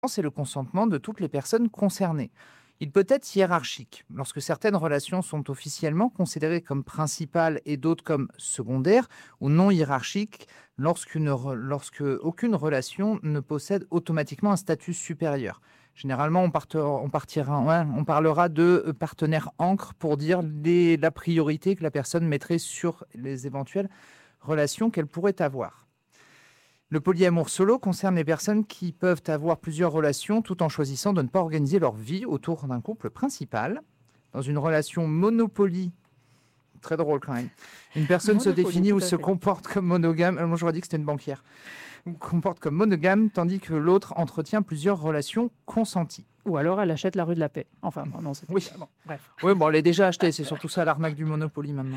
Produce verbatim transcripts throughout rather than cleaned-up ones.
c'est le consentement de toutes les personnes concernées. Il peut être hiérarchique. Lorsque certaines relations sont officiellement considérées comme principales et d'autres comme secondaires ou non hiérarchiques, lorsqu'une re- lorsque aucune relation ne possède automatiquement un statut supérieur. Généralement, on, parte- on partira, ouais, on parlera de euh, partenaire encre pour dire les- la priorité que la personne mettrait sur les éventuelles relations qu'elle pourrait avoir. Le polyamour solo concerne les personnes qui peuvent avoir plusieurs relations tout en choisissant de ne pas organiser leur vie autour d'un couple principal. Dans une relation monopoly, très drôle quand même, une personne se Monopoly, définit tout ou à se fait. comporte comme monogame, euh, moi j'aurais dit que c'était une banquière, ou comporte comme monogame, tandis que l'autre entretient plusieurs relations consenties. Ou alors elle achète la rue de la Paix. Enfin, bon, non, c'était... Oui, Bon, bref. oui, bon, elle est déjà achetée, c'est surtout ça l'arnaque du Monopoly maintenant.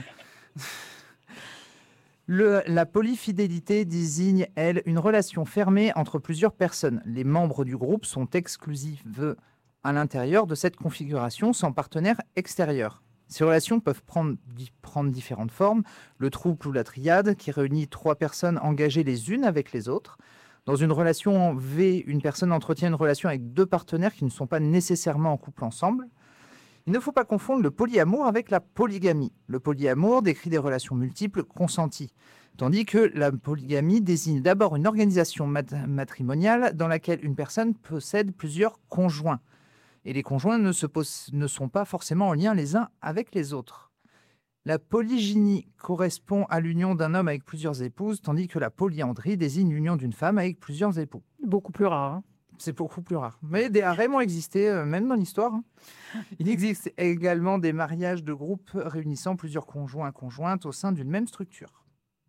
Le- la polyfidélité désigne, elle, une relation fermée entre plusieurs personnes. Les membres du groupe sont exclusifs à l'intérieur de cette configuration sans partenaire extérieur. Ces relations peuvent prendre, di- prendre différentes formes. Le trouble ou la triade, qui réunit trois personnes engagées les unes avec les autres. Dans une relation en V, une personne entretient une relation avec deux partenaires qui ne sont pas nécessairement en couple ensemble. Il ne faut pas confondre le polyamour avec la polygamie. Le polyamour décrit des relations multiples consenties, tandis que la polygamie désigne d'abord une organisation mat- matrimoniale dans laquelle une personne possède plusieurs conjoints. Et les conjoints ne, se pos- ne sont pas forcément en lien les uns avec les autres. La polygynie correspond à l'union d'un homme avec plusieurs épouses, tandis que la polyandrie désigne l'union d'une femme avec plusieurs époux. Beaucoup plus rare. Hein. C'est beaucoup plus rare. Mais des harems ont existé, euh, même dans l'histoire. hein. Il existe également des mariages de groupe réunissant plusieurs conjoints et conjointes au sein d'une même structure.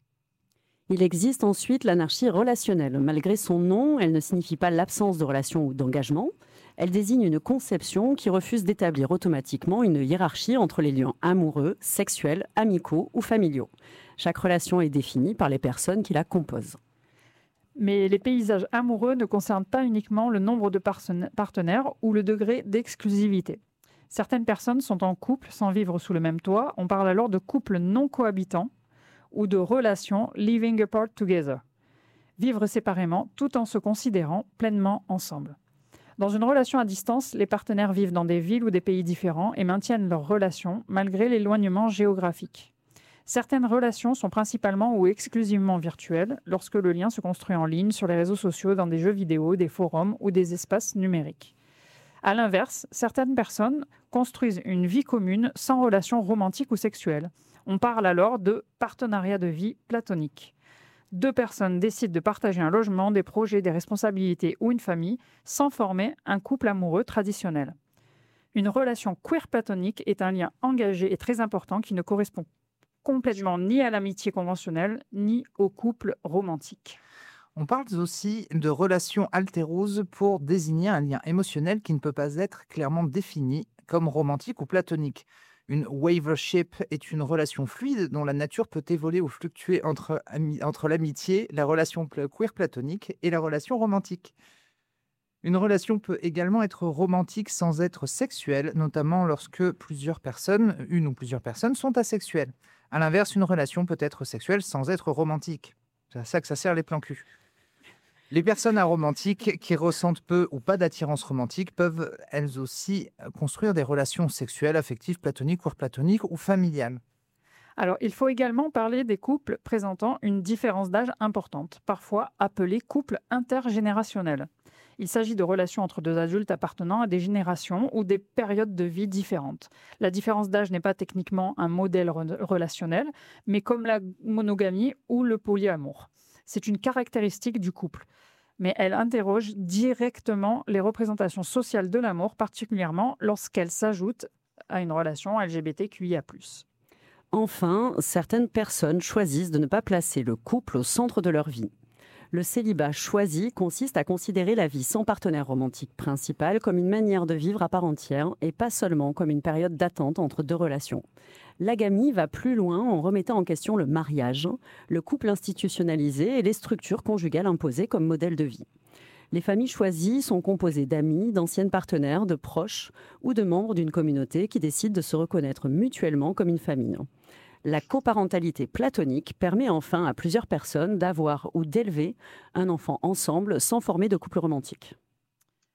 Il existe ensuite l'anarchie relationnelle. Malgré son nom, elle ne signifie pas l'absence de relation ou d'engagement. Elle désigne une conception qui refuse d'établir automatiquement une hiérarchie entre les liens amoureux, sexuels, amicaux ou familiaux. Chaque relation est définie par les personnes qui la composent. Mais les paysages amoureux ne concernent pas uniquement le nombre de parsen- partenaires ou le degré d'exclusivité. Certaines personnes sont en couple sans vivre sous le même toit. On parle alors de couples non cohabitants ou de relations living apart together. Vivre séparément tout en se considérant pleinement ensemble. Dans une relation à distance, les partenaires vivent dans des villes ou des pays différents et maintiennent leur relation malgré l'éloignement géographique. Certaines relations sont principalement ou exclusivement virtuelles lorsque le lien se construit en ligne sur les réseaux sociaux, dans des jeux vidéo, des forums ou des espaces numériques. À l'inverse, certaines personnes construisent une vie commune sans relation romantique ou sexuelle. On parle alors de partenariat de vie platonique. Deux personnes décident de partager un logement, des projets, des responsabilités ou une famille sans former un couple amoureux traditionnel. Une relation queer platonique est un lien engagé et très important qui ne correspond complètement ni à l'amitié conventionnelle ni au couple romantique. On parle aussi de relations altéroses pour désigner un lien émotionnel qui ne peut pas être clairement défini comme romantique ou platonique. Une wavership est une relation fluide dont la nature peut évoluer ou fluctuer entre, ami- entre l'amitié, la relation pla- queer platonique et la relation romantique. Une relation peut également être romantique sans être sexuelle, notamment lorsque plusieurs personnes, une ou plusieurs personnes, sont asexuelles. À l'inverse, une relation peut être sexuelle sans être romantique. C'est à ça que ça sert les plans cul. Les personnes aromantiques qui ressentent peu ou pas d'attirance romantique peuvent elles aussi construire des relations sexuelles, affectives, platoniques, queer platoniques ou familiales. Alors, il faut également parler des couples présentant une différence d'âge importante, parfois appelés couples intergénérationnels. Il s'agit de relations entre deux adultes appartenant à des générations ou des périodes de vie différentes. La différence d'âge n'est pas techniquement un modèle re- relationnel, mais comme la monogamie ou le polyamour. C'est une caractéristique du couple. Mais elle interroge directement les représentations sociales de l'amour, particulièrement lorsqu'elle s'ajoute à une relation L G B T Q I A plus. Enfin, certaines personnes choisissent de ne pas placer le couple au centre de leur vie. Le célibat choisi consiste à considérer la vie sans partenaire romantique principal comme une manière de vivre à part entière et pas seulement comme une période d'attente entre deux relations. L'agamie va plus loin en remettant en question le mariage, le couple institutionnalisé et les structures conjugales imposées comme modèle de vie. Les familles choisies sont composées d'amis, d'anciennes partenaires, de proches ou de membres d'une communauté qui décident de se reconnaître mutuellement comme une famille. La coparentalité platonique permet enfin à plusieurs personnes d'avoir ou d'élever un enfant ensemble sans former de couple romantique.